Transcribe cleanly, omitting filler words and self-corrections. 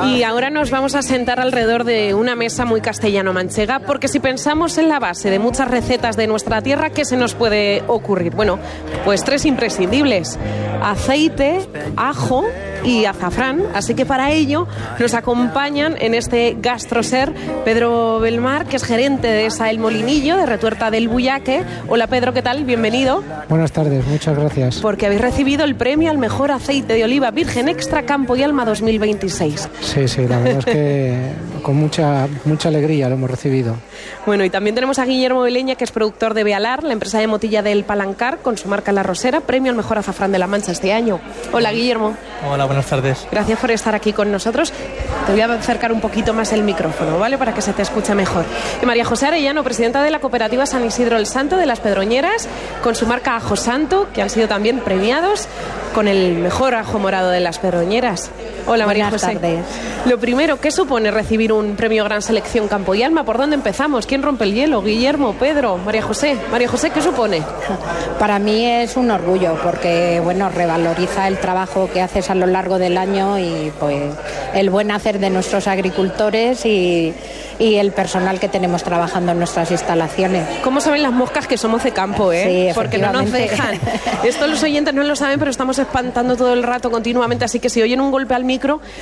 Y ahora nos vamos a sentar alrededor de una mesa muy castellano-manchega, porque si pensamos en la base de muchas recetas de nuestra tierra, ¿qué se nos puede ocurrir? Bueno, pues 3 imprescindibles: aceite, ajo y azafrán. Así que para ello nos acompañan en este GastroSer Pedro Belmar, que es gerente de esa El Molinillo, de Retuerta del Buyaque. Hola Pedro, ¿qué tal? Bienvenido. Buenas tardes, muchas gracias. Porque habéis recibido el premio al mejor aceite de oliva virgen extra Campo y Alma 2026. Sí, la verdad es que con mucha alegría lo hemos recibido. Bueno, y también tenemos a Guillermo Beleña, que es productor de Bealar, la empresa de motilla del Palancar, con su marca La Rosera, premio al mejor azafrán de La Mancha este año. Hola Guillermo. Hola, buenas tardes. Gracias por estar aquí con nosotros. Te voy a acercar un poquito más el micrófono, ¿vale? Para que se te escuche mejor. Y María José Arellano, presidenta de la cooperativa San Isidro el Santo de las Pedroñeras, con su marca Ajo Santo, que han sido también premiados con el mejor ajo morado de las Pedroñeras. Hola María José. Buenas tardes. Lo primero, ¿qué supone recibir un premio Gran Selección Campo y Alma? ¿Por dónde empezamos? ¿Quién rompe el hielo? Guillermo, Pedro, María José. María José, ¿qué supone? Para mí es un orgullo porque, bueno, revaloriza el trabajo que haces a lo largo del año y pues el buen hacer de nuestros agricultores y el personal que tenemos trabajando en nuestras instalaciones. ¿Cómo saben las moscas que somos de campo, eh? Sí, porque no nos dejan. Esto los oyentes no lo saben, pero estamos espantando todo el rato continuamente, así que si oyen un golpe al micro,